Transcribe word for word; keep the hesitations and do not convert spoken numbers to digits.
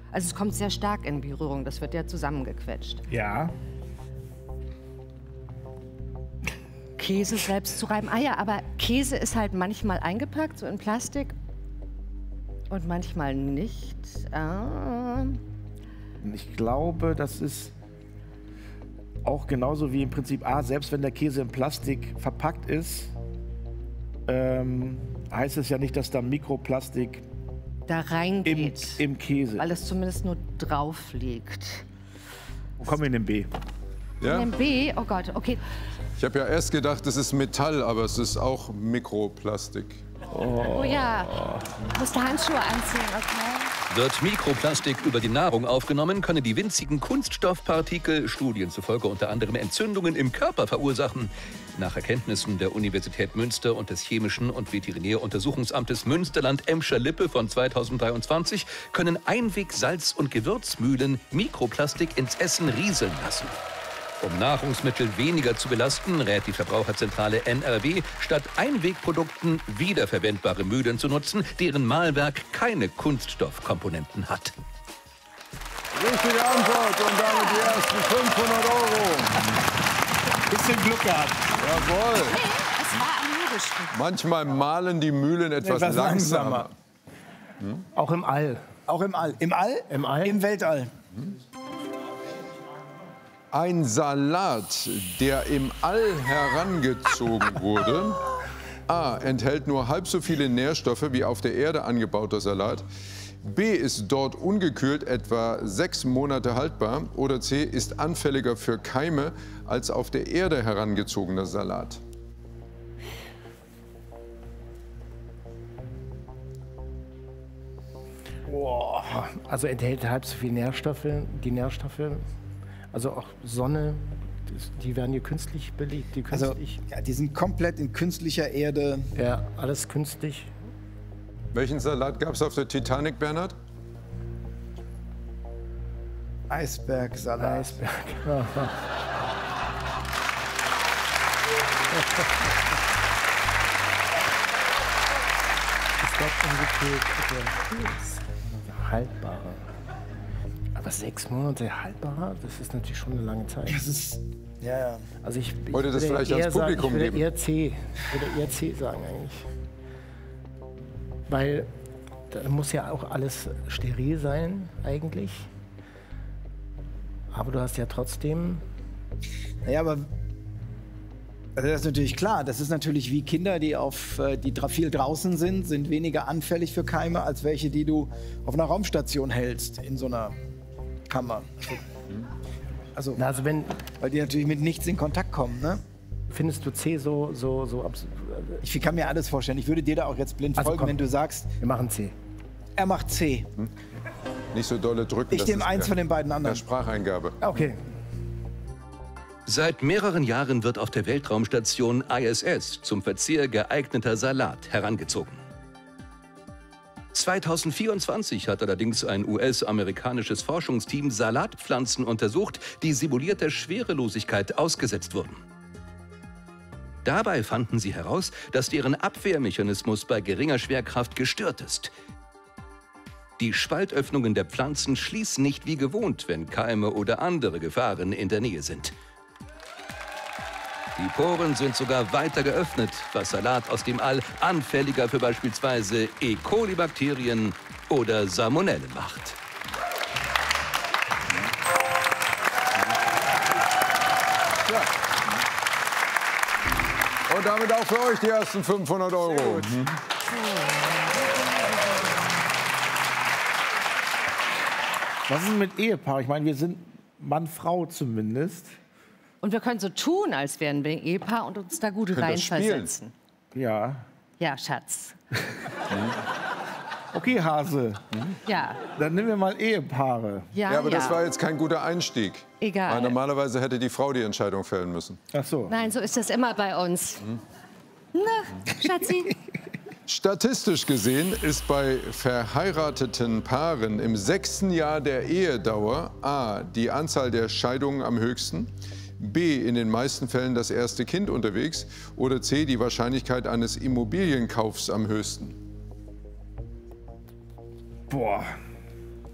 Also es kommt sehr stark in Berührung, das wird ja zusammengequetscht. Ja. Käse selbst zu reiben. Ah ja, aber Käse ist halt manchmal eingepackt, so in Plastik. Und manchmal nicht. Ah. Ich glaube, das ist auch genauso wie im Prinzip A, selbst wenn der Käse in Plastik verpackt ist, ähm, heißt es ja nicht, dass da Mikroplastik da reingeht. Im, im Käse. Weil es zumindest nur drauf liegt. Wo kommen wir in den B? Ja? In den B? Oh Gott, okay. Ich habe ja erst gedacht, es ist Metall, aber es ist auch Mikroplastik. Oh, oh ja, ich musste Handschuhe anziehen, okay. Wird Mikroplastik über die Nahrung aufgenommen, können die winzigen Kunststoffpartikel Studien zufolge unter anderem Entzündungen im Körper verursachen. Nach Erkenntnissen der Universität Münster und des Chemischen und Veterinäruntersuchungsamtes Münsterland-Emscher-Lippe von zweitausenddreiundzwanzig können Einweg-Salz- und Gewürzmühlen Mikroplastik ins Essen rieseln lassen. Um Nahrungsmittel weniger zu belasten, rät die Verbraucherzentrale N R W, statt Einwegprodukten wiederverwendbare Mühlen zu nutzen, deren Mahlwerk keine Kunststoffkomponenten hat. Richtige Antwort und damit die ersten fünfhundert Euro. Bisschen Glück gehabt. Jawohl. Nee, es war am logischsten. Manchmal mahlen die Mühlen etwas, Etwas langsamer. langsamer. Hm? Auch im All. Auch im All. Im All? Im All? Im Weltall. Ein Salat, der im All herangezogen wurde, A, enthält nur halb so viele Nährstoffe wie auf der Erde angebauter Salat, B, ist dort ungekühlt etwa sechs Monate haltbar oder C, ist anfälliger für Keime als auf der Erde herangezogener Salat. Boah. Also enthält halb so viele Nährstoffe, die Nährstoffe, also auch Sonne, die werden hier künstlich belegt. Die, künstlich, also, ja, die sind komplett in künstlicher Erde. Ja, alles künstlich. Welchen Salat gab es auf der Titanic, Bernhard? Eisbergsalat. Eisberg. Ich glaube, ungekühlt haltbarer. Aber sechs Monate haltbarer, das ist natürlich schon eine lange Zeit. Das ist, ja, ja. Also ich, ich wollte das vielleicht ans Publikum sagen, ich geben. würde eher C, ich würde eher C sagen eigentlich. Weil da muss ja auch alles steril sein eigentlich. Aber du hast ja trotzdem... Naja, aber also das ist natürlich klar. Das ist natürlich wie Kinder, die, auf, die viel draußen sind, sind weniger anfällig für Keime, als welche, die du auf einer Raumstation hältst, in so einer Kammer. Also, Na, also wenn, weil die natürlich mit nichts in Kontakt kommen, ne? Findest du C so, so, so absolut? Ich kann mir alles vorstellen. Ich würde dir da auch jetzt blind Also folgen, komm, wenn du sagst... Wir machen C. Er macht C. Hm? Nicht so dolle drücken. Ich nehme eins von den beiden anderen. Der Spracheingabe. Okay. Seit mehreren Jahren wird auf der Weltraumstation I S S zum Verzehr geeigneter Salat herangezogen. zweitausendvierundzwanzig hat allerdings ein U S-amerikanisches Forschungsteam Salatpflanzen untersucht, die simulierter Schwerelosigkeit ausgesetzt wurden. Dabei fanden sie heraus, dass deren Abwehrmechanismus bei geringer Schwerkraft gestört ist. Die Spaltöffnungen der Pflanzen schließen nicht wie gewohnt, wenn Keime oder andere Gefahren in der Nähe sind. Die Poren sind sogar weiter geöffnet, was Salat aus dem All anfälliger für beispielsweise E. coli-Bakterien oder Salmonellen macht. Ja. Und damit auch für euch die ersten fünfhundert Euro. Mhm. Was ist denn mit Ehepaar? Ich meine, wir sind Mann-Frau zumindest. Und wir können so tun, als wären wir ein Ehepaar und uns da gut reinversetzen. Ja. Ja, Schatz. Okay, Hase. Ja. Dann nehmen wir mal Ehepaare. Ja, Ja, aber ja. das war jetzt kein guter Einstieg. Egal. Weil normalerweise hätte die Frau die Entscheidung fällen müssen. Ach so. Nein, so ist das immer bei uns. Na, Schatzi? Statistisch gesehen ist bei verheirateten Paaren im sechsten Jahr der Ehedauer A. die Anzahl der Scheidungen am höchsten, B. in den meisten Fällen das erste Kind unterwegs oder C. die Wahrscheinlichkeit eines Immobilienkaufs am höchsten. Boah.